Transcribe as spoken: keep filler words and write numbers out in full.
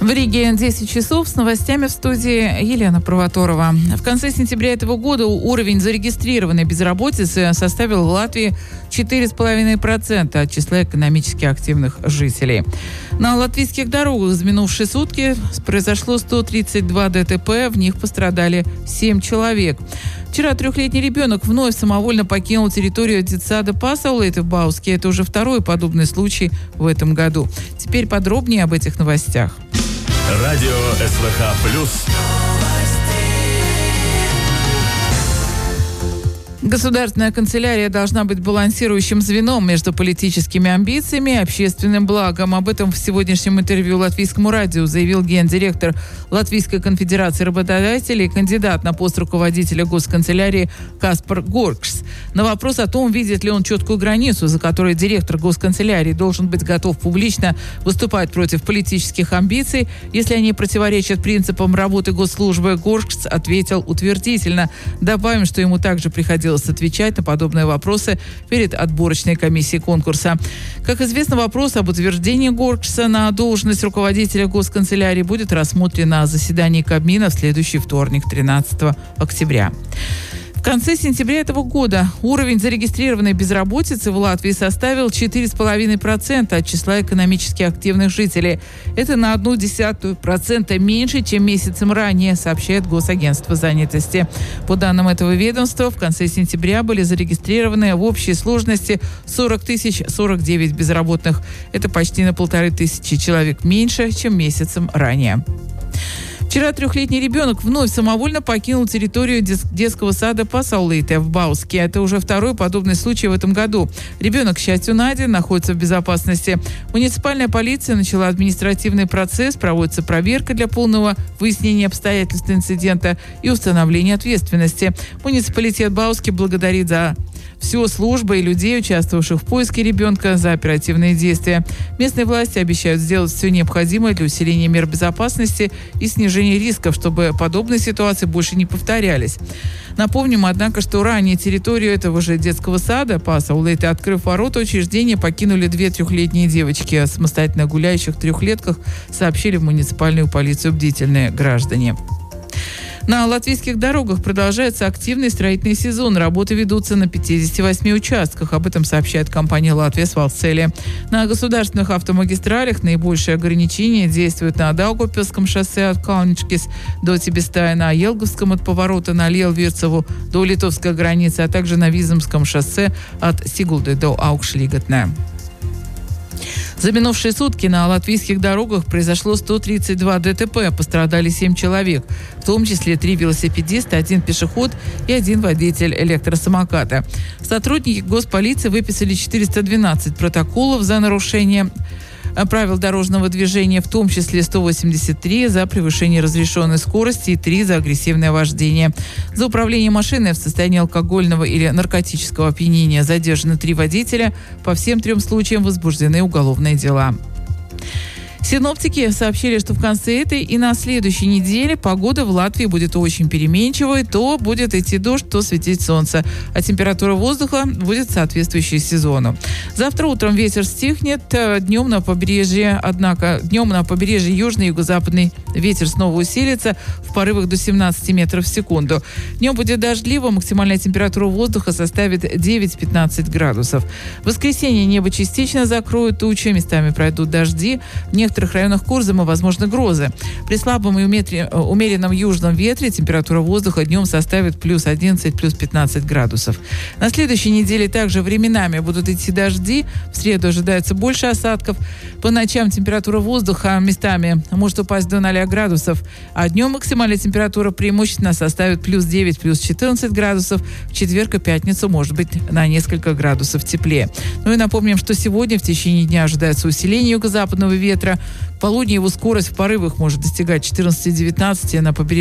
В Риге десять часов, с новостями в студии Елена Провоторова. В конце сентября этого года уровень зарегистрированной безработицы составил в Латвии четыре целых пять десятых процента от числа экономически активных жителей. На латвийских дорогах за минувшие сутки произошло сто тридцать два ДТП, в них пострадали семь человек. Вчера трехлетний ребенок вновь самовольно покинул территорию детсада Пасаулейте в Бауске. Это уже второй подобный случай в этом году. Теперь подробнее об этих новостях. Радио СВХ плюс. Государственная канцелярия должна быть балансирующим звеном между политическими амбициями и общественным благом. Об этом в сегодняшнем интервью Латвийскому радио заявил гендиректор Латвийской конфедерации работодателей, кандидат на пост руководителя госканцелярии Каспар Горкс. На вопрос о том, видит ли он четкую границу, за которой директор госканцелярии должен быть готов публично выступать против политических амбиций, если они противоречат принципам работы госслужбы, Горкс ответил утвердительно. Добавим, что ему также приходилось отвечать на подобные вопросы перед отборочной комиссией конкурса. Как известно, вопрос об утверждении Горкса на должность руководителя госканцелярии будет рассмотрен на заседании Кабмина в следующий вторник, тринадцатого октября. В конце сентября этого года уровень зарегистрированной безработицы в Латвии составил четыре целых пять десятых процента от числа экономически активных жителей. Это на одну десятую процента меньше, чем месяцем ранее, сообщает Госагентство занятости. По данным этого ведомства, в конце сентября были зарегистрированы в общей сложности сорок тысяч сорок девять безработных. Это почти на полторы тысячи человек меньше, чем месяцем ранее. Вчера трехлетний ребенок вновь самовольно покинул территорию дет- детского сада Пасаулейте в Бауске. Это уже второй подобный случай в этом году. Ребенок, к счастью, найден, находится в безопасности. Муниципальная полиция начала административный процесс, проводится проверка для полного выяснения обстоятельств инцидента и установления ответственности. Муниципалитет Бауски благодарит за все службы и людей, участвовавших в поиске ребенка, за оперативные действия. Местные власти обещают сделать все необходимое для усиления мер безопасности и снижения рисков, чтобы подобные ситуации больше не повторялись. Напомним, однако, что ранее территорию этого же детского сада Пасаулейте, открыв ворота учреждения, покинули две трехлетние девочки. О самостоятельно гуляющих трехлетках сообщили в муниципальную полицию бдительные граждане. На латвийских дорогах продолжается активный строительный сезон. Работы ведутся на пятидесяти восьми участках. Об этом сообщает компания «Латвия Свалцели». На государственных автомагистралях наибольшие ограничения действуют на Даугавпилском шоссе от Калничкис до Тибестая, на Елговском от поворота на Лиелвирцеву до литовской границы, а также на Визамском шоссе от Сигулды до Аукшлигатне. За минувшие сутки на латвийских дорогах произошло сто тридцать два ДТП, пострадали семь человек, в том числе три велосипедиста, один пешеход и один водитель электросамоката. Сотрудники госполиции выписали четыреста двенадцать протоколов за нарушение правил дорожного движения, в том числе сто восемьдесят три за превышение разрешенной скорости и три за агрессивное вождение. За управление машиной в состоянии алкогольного или наркотического опьянения задержаны три водителя. По всем трем случаям возбуждены уголовные дела. Синоптики сообщили, что в конце этой и на следующей неделе погода в Латвии будет очень переменчивой. То будет идти дождь, то светить солнце. А температура воздуха будет соответствующей сезону. Завтра утром ветер стихнет. Днем на побережье, однако, днем на побережье южный и юго-западный ветер снова усилится в порывах до семнадцати метров в секунду. Днем будет дождливо. Максимальная температура воздуха составит девять-пятнадцать градусов. В воскресенье небо частично закроют тучи. Местами пройдут дожди. В некоторых В некоторых районах Курзама возможны грозы. При слабом и умеренном южном ветре температура воздуха днем составит плюс одиннадцать, плюс пятнадцать градусов. На следующей неделе также временами будут идти дожди. В среду ожидается больше осадков. По ночам температура воздуха местами может упасть до ноля градусов, а днем максимальная температура преимущественно составит плюс девять, плюс четырнадцать градусов. В четверг и пятницу может быть на несколько градусов теплее. Ну и напомним, что сегодня в течение дня ожидается усиление юго-западного ветра. В полудне его скорость в порывах может достигать четырнадцати-девятнадцати, на побережье